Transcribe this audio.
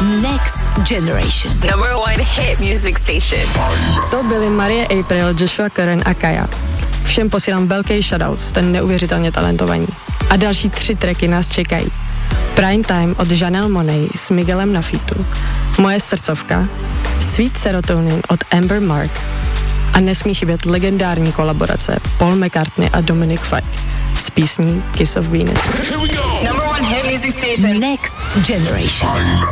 Next Generation. Number 1 hit music station. To byly Marie April, Joshua Karen a Kaja. Všem posílám velký shoutout, jste neuvěřitelně talentovaní. A další 3 tracky nás čekají. Prime Time od Janelle Monáe s Miguelem na featu, Moje srdcovka, Sweet Serotonin od Amber Mark a nesmí chybět legendární kolaborace Paul McCartney a Dominic Fike s písní Kiss of Venus. Number 1 hit music station. Next Generation.